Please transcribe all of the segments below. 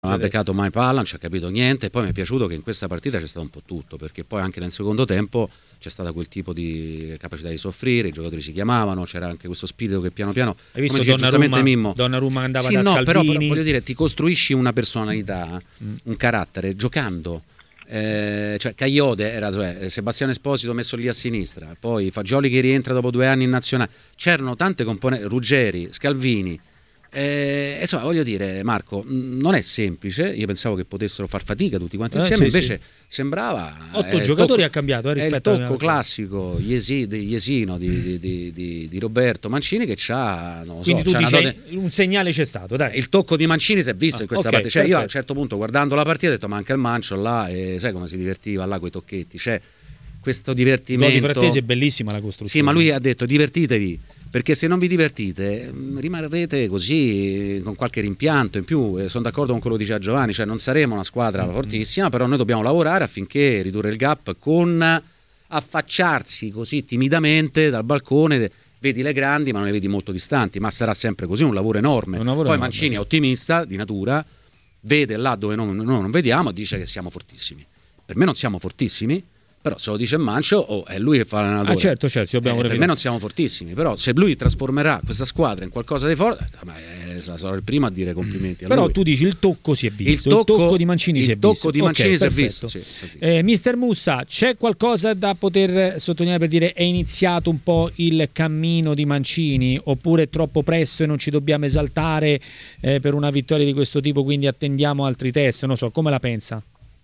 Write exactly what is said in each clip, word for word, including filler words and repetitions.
non ha beccato mai palla, non ci ha capito niente. E poi mi è piaciuto che in questa partita c'è stato un po' tutto, perché poi anche nel secondo tempo c'è stata quel tipo di capacità di soffrire, i giocatori si chiamavano, c'era anche questo spirito che piano piano, hai visto come dice giustamente Mimmo, Donnarumma andava sì, da no, Scalvini. però, però voglio dire, ti costruisci una personalità, mm. un carattere giocando. Eh, cioè Cagliode era cioè, Sebastiano Esposito messo lì a sinistra, poi Fagioli che rientra dopo due anni in nazionale, c'erano tante componenti, Ruggeri, Scalvini. Eh, insomma, voglio dire, Marco, non è semplice. Io pensavo che potessero far fatica tutti quanti eh, insieme, sì, invece sì. sembrava otto eh, giocatori tocco, ha cambiato eh, è il rispetto tocco a... classico Iesi, di Iesino di, di, di, di Roberto Mancini, che c'ha, non lo quindi so, tu c'ha dici dote... un segnale c'è stato, dai. Il tocco di Mancini si è visto ah, in questa okay, partita, cioè perfetto. io a un certo punto guardando la partita ho detto ma anche il Mancio là, e sai come si divertiva là coi tocchetti, cioè questo divertimento. Gol di Frattesi è bellissima la costruzione. Sì, ma lui ha detto divertitevi, perché se non vi divertite rimarrete così con qualche rimpianto in più. Eh, sono d'accordo con quello che diceva Giovanni, cioè non saremo una squadra mm-hmm. fortissima, però noi dobbiamo lavorare affinché ridurre il gap con affacciarsi così timidamente dal balcone, vedi le grandi ma non le vedi molto distanti, ma sarà sempre così, un lavoro enorme. Un lavoro Poi enorme, Mancini sì. è ottimista di natura, vede là dove noi non, non vediamo e dice che siamo fortissimi. Per me non siamo fortissimi, però se lo dice Mancio oh, è lui che fa l'allenatore. Ah, certo, certo, eh, per me non siamo fortissimi, però se lui trasformerà questa squadra in qualcosa di forte, eh, sarò il primo a dire complimenti a però lui. Tu dici il tocco si è visto, il tocco, il tocco di Mancini il si è tocco visto. di Mancini okay, si, è visto. Sì, si è visto. Eh, mister Mussa, c'è qualcosa da poter sottolineare per dire è iniziato un po' il cammino di Mancini, oppure è troppo presto e non ci dobbiamo esaltare eh, per una vittoria di questo tipo, quindi attendiamo altri test? Non so, come la pensa?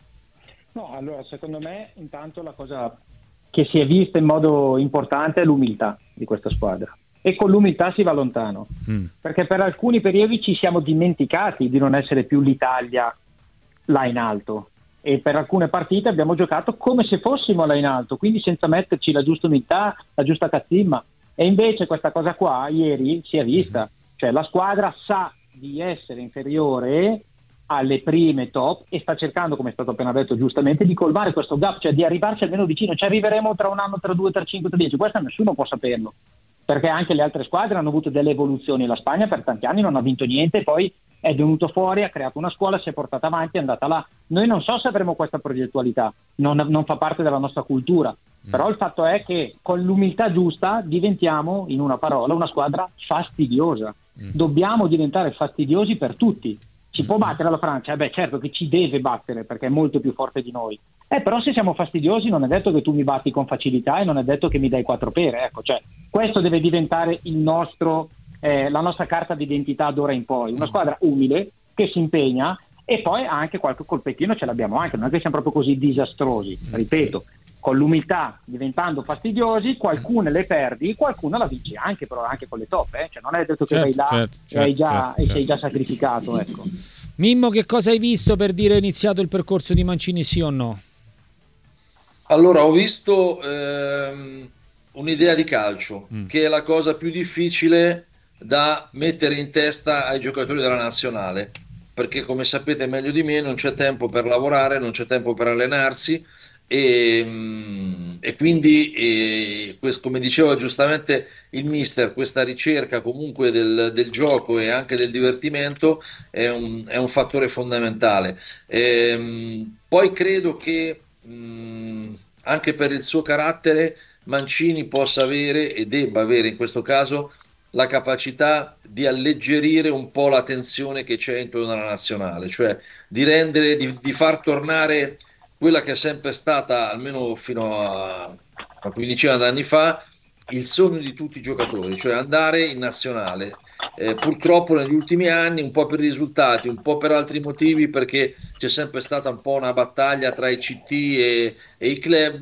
No, allora secondo me intanto la cosa che si è vista in modo importante è l'umiltà di questa squadra, e con l'umiltà si va lontano, mm. perché per alcuni periodi ci siamo dimenticati di non essere più l'Italia là in alto, e per alcune partite abbiamo giocato come se fossimo là in alto, quindi senza metterci la giusta umiltà, la giusta cazzimma, e invece questa cosa qua ieri si è vista, mm. cioè la squadra sa di essere inferiore alle prime top e sta cercando, come è stato appena detto giustamente, di colmare questo gap, cioè di arrivarci almeno vicino. Ci arriveremo tra un anno, tra due, tra cinque, tra dieci, questo nessuno può saperlo, perché anche le altre squadre hanno avuto delle evoluzioni. La Spagna per tanti anni non ha vinto niente, poi è venuto fuori, ha creato una scuola, si è portata avanti, è andata là. Noi non so se avremo questa progettualità, non, non fa parte della nostra cultura, mm. però il fatto è che con l'umiltà giusta diventiamo, in una parola, una squadra fastidiosa. Mm. Dobbiamo diventare fastidiosi per tutti. Ci può battere la Francia? Eh beh, certo che ci deve battere perché è molto più forte di noi. Eh, però se siamo fastidiosi non è detto che tu mi batti con facilità e non è detto che mi dai quattro pere. Ecco, cioè, questo deve diventare il nostro, eh, la nostra carta d'identità d'ora in poi. Una squadra umile che si impegna, e poi anche qualche colpettino ce l'abbiamo anche, non è che siamo proprio così disastrosi. Ripeto, con l'umiltà diventando fastidiosi, qualcune le perdi, qualcuna la vinci anche, però anche con le top, eh? Cioè non è detto che certo, vai là certo, e, hai già, certo, e certo. sei già sacrificato, ecco. Mimmo, che cosa hai visto per dire è iniziato il percorso di Mancini, sì o no? Allora, ho visto ehm, un'idea di calcio, mm. che è la cosa più difficile da mettere in testa ai giocatori della nazionale, perché come sapete meglio di me non c'è tempo per lavorare, non c'è tempo per allenarsi, e, e quindi e, questo, come diceva giustamente il mister, questa ricerca comunque del, del gioco e anche del divertimento è un, è un fattore fondamentale. E, poi credo che mh, anche per il suo carattere Mancini possa avere e debba avere in questo caso la capacità di alleggerire un po' la tensione che c'è intorno alla nazionale, cioè di rendere, di, di far tornare quella che è sempre stata, almeno fino a una quindicina d'anni fa, il sogno di tutti i giocatori, cioè andare in nazionale. Eh, purtroppo negli ultimi anni, un po' per i risultati, un po' per altri motivi, perché c'è sempre stata un po' una battaglia tra i C T e, e i club,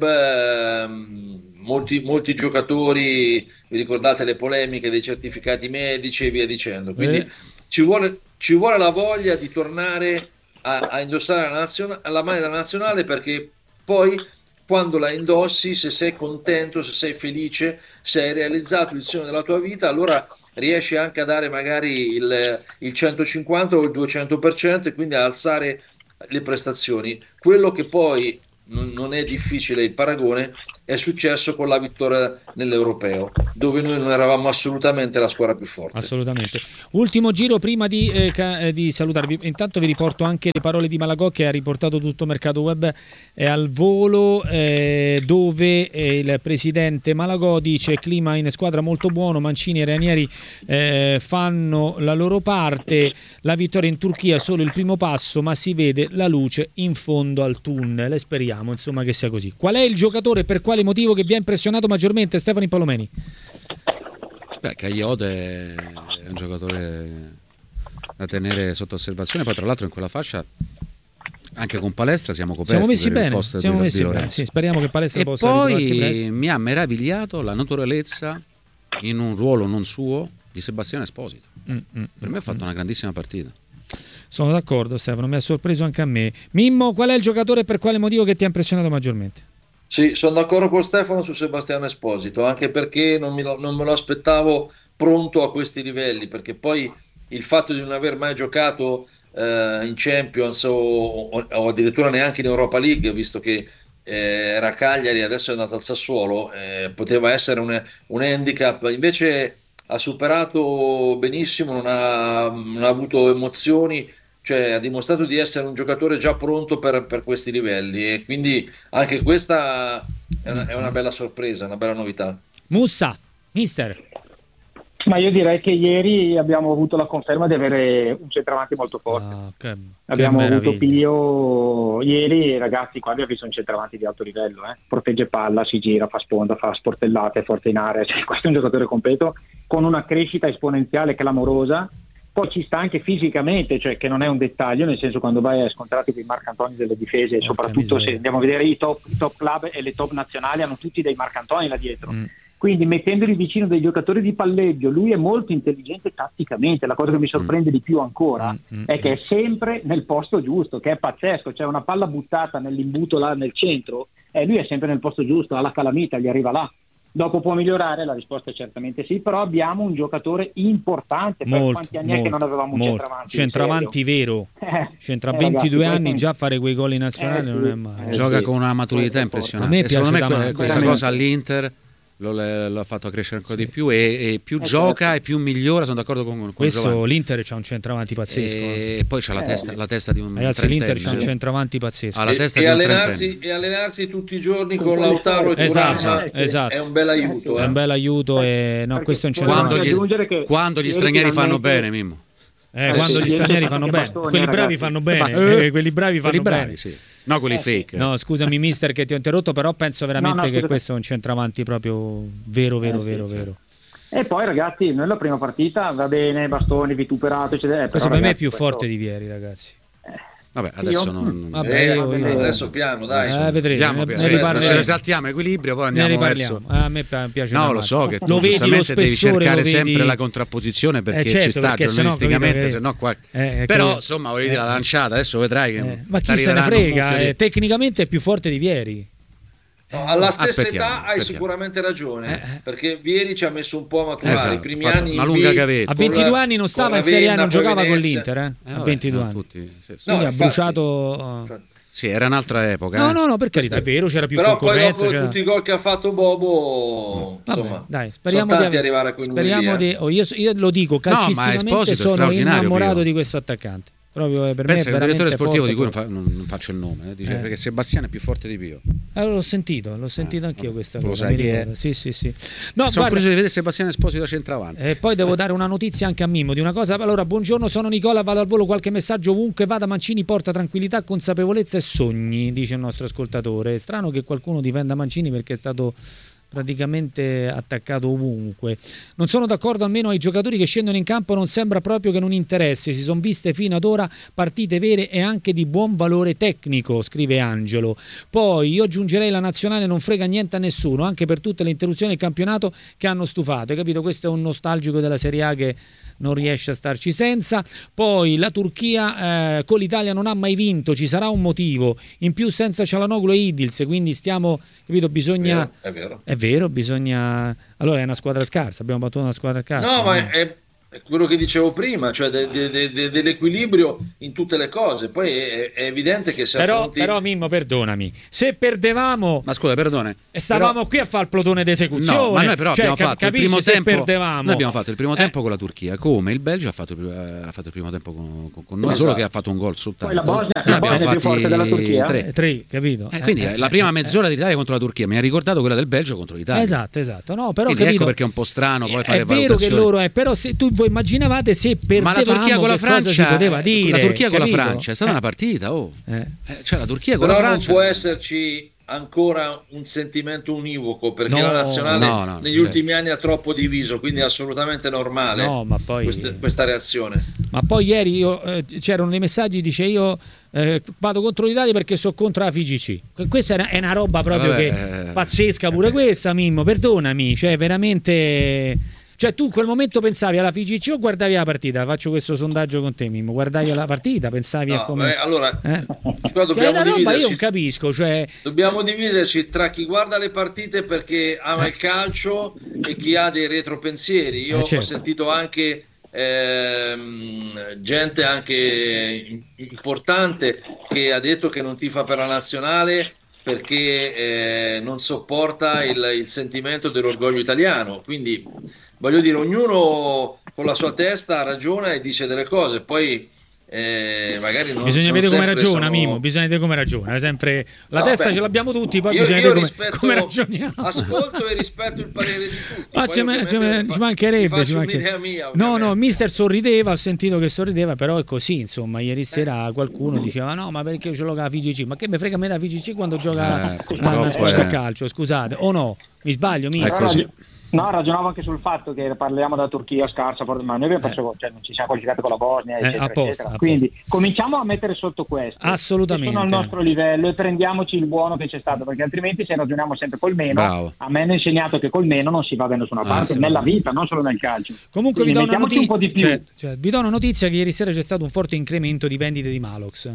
ehm, molti, molti giocatori, vi ricordate le polemiche dei certificati medici e via dicendo, quindi eh. ci vuole, ci vuole la voglia di tornare a, a indossare la, nazione, la maglia della nazionale, perché poi quando la indossi, se sei contento, se sei felice, se hai realizzato il sogno della tua vita, allora riesci anche a dare magari il, il centocinquanta o il duecento per cento e quindi a alzare le prestazioni. Quello che poi non, non è difficile il paragone è successo con la vittoria nell'Europeo, dove noi non eravamo assolutamente la squadra più forte. Assolutamente. Ultimo giro prima di, eh, ca- eh, di salutarvi. Intanto vi riporto anche le parole di Malagò, che ha riportato tutto Mercato Web eh, al volo, eh, dove eh, il presidente Malagò dice: clima in squadra molto buono, Mancini e Ranieri eh, fanno la loro parte, la vittoria in Turchia è solo il primo passo, ma si vede la luce in fondo al tunnel, e speriamo insomma che sia così. Qual è il giocatore, per quale motivo, che vi ha impressionato maggiormente, Stefano Palomeni? Beh, Cagliote è un giocatore da tenere sotto osservazione, poi tra l'altro in quella fascia anche con Palestra siamo coperti. Siamo messi per bene, il post siamo di messi bene. Lorenzo. Sì, speriamo che Palestra e possa ritrovarsi poi presto. mi ha meravigliato la naturalezza in un ruolo non suo di Sebastiano Esposito. Mm, mm, per me ha fatto mm. una grandissima partita. Sono d'accordo, Stefano, mi ha sorpreso anche a me. Mimmo, qual è il giocatore, per quale motivo, che ti ha impressionato maggiormente? Sì, sono d'accordo con Stefano su Sebastiano Esposito, anche perché non, mi lo, non me lo aspettavo pronto a questi livelli, perché poi il fatto di non aver mai giocato eh, in Champions o, o, o addirittura neanche in Europa League, visto che eh, era Cagliari, adesso è andato al Sassuolo, eh, poteva essere un, un handicap, invece ha superato benissimo, non ha, non ha avuto emozioni, cioè ha dimostrato di essere un giocatore già pronto per, per questi livelli, e quindi anche questa è una, è una bella sorpresa, una bella novità. Mussa, mister. Ma io direi che ieri abbiamo avuto la conferma di avere un centravanti molto forte. Ah, che, abbiamo che avuto Pio ieri, ragazzi, qua abbiamo visto un centravanti di alto livello, eh? Protegge palla, si gira, fa sponda, fa sportellate, è forte in area, cioè, questo è un giocatore completo con una crescita esponenziale clamorosa. Poi ci sta anche fisicamente, cioè che non è un dettaglio, nel senso, quando vai a scontrarti con i marcantoni delle difese, Porca soprattutto miseria. se andiamo a vedere i top, i top club e le top nazionali hanno tutti dei marcantoni là dietro. Mm. Quindi mettendoli vicino dei giocatori di palleggio, lui è molto intelligente tatticamente. La cosa che mi sorprende di più ancora Mm, mm, è che è sempre nel posto giusto, che è pazzesco. C'è una palla buttata nell'imbuto là nel centro e lui è sempre nel posto giusto, ha la calamita, gli arriva là. Dopo può migliorare? La risposta è certamente sì, però abbiamo un giocatore importante. Per molto, quanti anni molto, è che non avevamo un molto. centravanti? Centravanti vero, Eh, c'entra eh, ventidue ragazzi, anni, questo- già fare quei gol in nazionale Eh, non sì. è mai. Eh, Gioca sì. con una maturità Questo è impressionante. forte. A me E secondo me piace da que- male. questa Veramente. cosa all'Inter lo, lo ha fatto crescere ancora di più, e, e più Eh, gioca certo. e più migliora. Sono d'accordo con, con Questo Giovanni. l'Inter c'ha un centravanti pazzesco. eh. E poi c'ha la Eh, testa, la testa di un Ragazzi, l'Inter c'ha un trentenne. centravanti pazzesco. Ha la E, testa e di un allenarsi, trentenne. e allenarsi tutti i giorni Con con quelle Lautaro e Esatto, Thuram esatto. è un bel aiuto. È eh. un bel aiuto, e no, Perché questo è un poi Quando centravanti. gli, aggiungere che quando gli ieri stranieri fanno finalmente- bene, Mimmo. Eh, Eh, quando sì. gli stranieri fanno Anche bene, bastoni, quelli bravi ragazzi. fanno bene, Fa- eh, quelli bravi fanno quelli bravi, bene. sì. No, quelli Eh, fake. No, scusami mister che ti ho interrotto, però penso veramente No, no, che scusa. questo è un centravanti proprio vero, vero, Eh, sì, vero, sì. vero. E poi ragazzi, noi la prima partita va bene, bastoni, vituperato, eccetera. eh, Questo però, per me è ragazzi, più questo- forte di ieri, ragazzi. Vabbè, adesso Io? non... Vabbè, Eh, io- io- adesso piano, dai. Eh, vedremo, Andiamo, ne, piano, ne eh, riparleremo. ci saltiamo equilibrio, poi Ne andiamo riparliamo. verso... A me pi- piace No, da lo male. so che tu Lo vedi lo giustamente devi spessore, cercare lo vedi- sempre la contrapposizione, perché Eh, certo, ci sta perché sennò, giornalisticamente, capito che- se no qua... Eh, eh, Però che- insomma, voglio eh, dire, la lanciata, adesso vedrai che eh, ma chi se ne t'arriveranno un frega, mucchio di- eh, tecnicamente è più forte di ieri. No, alla stessa Aspettiamo, età hai aspettiamo. sicuramente ragione, Eh, eh. perché Vieri ci ha messo un po' a maturare Esatto, i primi fatto anni una in lunga B, gavetta. A con ventidue la- anni non stava con in Serie A, Ravenna, non poi giocava con Venezia. l'Inter, eh? Eh, a vabbè, ventidue no, anni. tutti, sì, sì. Quindi No, ha infatti. bruciato. Cioè, Sì, era un'altra epoca. No, eh. no, no, per carità, è Questa è- vero, c'era più però poi concorrenza. dopo c'era- tutti i gol che ha fatto Bobo, Vabbè, insomma, dai, sono speriamo tanti di arrivare a quei numeri speriamo lì, eh. di- oh, io, io lo dico, ma calcissimamente Esposito è sono straordinario, innamorato Pio. di questo attaccante. Proprio per Pensa me che è il direttore veramente sportivo forte, di cui non, forte. fa- non- non faccio il nome, eh, dice Eh. perché Sebastiano è più forte di Pio. Eh, l'ho sentito, l'ho sentito Eh, anch'io vabbè, questa tu lo cosa. sai mi chi è? ricordo. Sì, sì, sì. No, Sono guarda, curioso di vedere Sebastiano Esposito da centravanti. e poi devo dare una notizia anche a Mimmo di una cosa. Allora, buongiorno, sono Nicola, vado al volo, qualche messaggio ovunque vada. Mancini porta tranquillità, consapevolezza e sogni, dice il nostro ascoltatore. È strano che qualcuno difenda Mancini perché è stato praticamente attaccato ovunque. Non sono d'accordo almeno ai giocatori che scendono in campo, non sembra proprio che non interessi, si sono viste fino ad ora partite vere e anche di buon valore tecnico, scrive Angelo. Poi io aggiungerei la nazionale non frega niente a nessuno, anche per tutte le interruzioni del campionato che hanno stufato, hai capito? Questo è un nostalgico della Serie A che non riesce a starci senza. Poi la Turchia eh, con l'Italia non ha mai vinto, ci sarà un motivo, in più senza Çalhanoğlu e Idils, quindi stiamo, capito, bisogna Vero, è vero. è vero, bisogna allora è una squadra scarsa, abbiamo battuto una squadra scarsa. No, ma è, è quello che dicevo prima, cioè de, de, de, de, dell'equilibrio in tutte le cose. Poi è, è evidente che se però, affronti... però Mimmo, perdonami, se perdevamo, ma scusa, perdone, e stavamo però... qui a fare il plotone d'esecuzione, no, ma noi però cioè, abbiamo cap- fatto il primo tempo, perdevamo. noi abbiamo fatto il primo eh. tempo con la Turchia, come il Belgio ha fatto, ha fatto il primo tempo con, con, con noi, esatto. solo che ha fatto un gol soltanto. Poi la Bosnia, noi la abbiamo Bosnia è più forte della Turchia? tre. Eh, tre, capito? Eh, quindi eh, la prima eh, mezz'ora eh. dell'Italia contro la Turchia mi ha ricordato quella del Belgio contro l'Italia. Esatto, esatto. No, però quindi capito, ecco perché è un po' strano poi fare è vero che valutazioni. loro è, però se tu voi immaginavate se perdevamo, ma la Turchia con la che cosa si Francia, poteva dire, la Turchia con la capito? Francia è stata eh. una partita, oh. Eh. Eh, cioè la Turchia con Però la Francia non può esserci ancora un sentimento univoco, perché No, la nazionale no, no, negli certo. ultimi anni ha troppo diviso, quindi è assolutamente normale No, ma poi- queste- questa reazione. Ma poi ieri io, eh, c'erano dei messaggi, dice io eh, vado contro l'Italia perché sono contro la F I G C. Que- Questa è una, è una roba proprio Vabbè, che eh. pazzesca pure questa, Mimmo, perdonami, cioè veramente... Cioè tu in quel momento pensavi alla F I G C o guardavi la partita? Faccio questo sondaggio con te, Mimmo. Guardavi la partita, pensavi a No, come... beh, allora, Eh? qua Cioè, è dobbiamo una roba io dividerci. non capisco, cioè... Dobbiamo dividerci tra chi guarda le partite perché ama il calcio e chi ha dei retropensieri. Io Eh, certo. ho sentito anche ehm, gente anche importante che ha detto che non tifa per la nazionale perché eh, non sopporta il, il sentimento dell'orgoglio italiano. Quindi voglio dire, ognuno con la sua testa ragiona e dice delle cose, poi eh, magari non, Bisogna non vedere come sempre ragiona, sono... Mimmo, bisogna vedere come ragiona. È sempre la No, testa beh, ce l'abbiamo tutti, poi io, bisogna io vedere come, rispetto, come ragioniamo. ascolto e rispetto il parere di tutti. Ma Poi ci, ma- ovviamente ci- ne ci fa- mancherebbe, vi faccio ci mancherebbe. un'idea mia, No, ovviamente. no, mister sorrideva, ho sentito che sorrideva, però è così, insomma, ieri sera qualcuno diceva no, ma perché io ce l'ho con la F I G C? Ma che me frega a me la F I G C quando gioca Eh, a purtroppo squadra è- a calcio, scusate, o no? Mi sbaglio, È mister? così. No, ragionavo anche sul fatto che parliamo della Turchia scarsa, ma noi abbiamo perso, cioè, non ci siamo qualificati con la Bosnia, Eh, eccetera, a posto, eccetera. a Quindi cominciamo a mettere sotto questo, Assolutamente. che sono al nostro livello, e prendiamoci il buono che c'è stato, perché altrimenti se ragioniamo sempre col meno, Bravo. a me hanno insegnato che col meno non si va da nessuna Ah, parte, sì. nella vita, non solo nel calcio. Comunque vi Quindi do, una mettiamoci un po' di più. notizia, cioè, cioè, vi do una notizia che ieri sera c'è stato un forte incremento di vendite di Malox.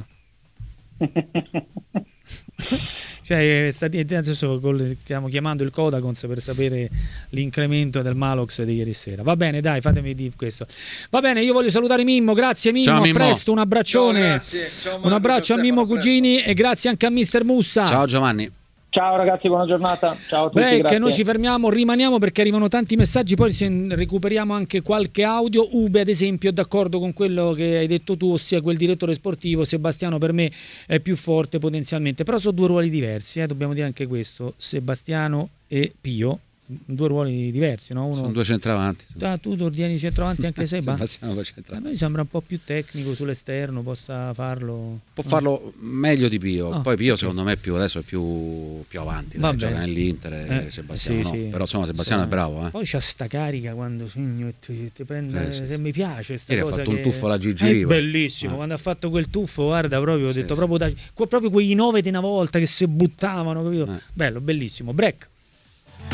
Cioè, sta- adesso col- stiamo chiamando il Codacons per sapere l'incremento del Malox di ieri sera. Va bene, dai, fatemi dire questo. Va bene, io voglio salutare Mimmo, grazie Mimmo, Ciao, a Mimmo. presto, un abbraccione. Ciao, grazie. Ciao, Marco, un abbraccio ciao, a Mimmo Stefano, a Cugini e grazie anche a mister Mussa. Ciao Giovanni. Ciao ragazzi, buona giornata. Ciao a tutti, Break, grazie. noi ci fermiamo, rimaniamo perché arrivano tanti messaggi, poi se recuperiamo anche qualche audio. Ube ad esempio è d'accordo con quello che hai detto tu, ossia quel direttore sportivo Sebastiano per me è più forte potenzialmente, però sono due ruoli diversi, eh, dobbiamo dire anche questo, Sebastiano e Pio, due ruoli diversi, no? Uno... Sono due centravanti. Ah, tu ordini centravanti anche Seba? Sebastiano per A centravanti. noi sembra un po' più tecnico sull'esterno, possa farlo. Può farlo meglio di Pio. Ah, Poi Pio ok. secondo me più adesso è più, più avanti, Va dai, bene. gioca nell'Inter e Eh, Sebastiano sì, no. sì. Però insomma Sebastiano Insomma, è bravo, eh. Poi c'ha sta carica quando segno e ti, ti prende, Sì, sì, se sì. mi piace sta Ieri ha cosa fatto un che- tuffo alla Gigi È Riva. bellissimo, Eh. quando ha fatto quel tuffo, guarda, proprio ho Sì, detto sì. proprio, da, que- proprio quei nove di una volta che si buttavano, capito? Eh. Bello, bellissimo. Break.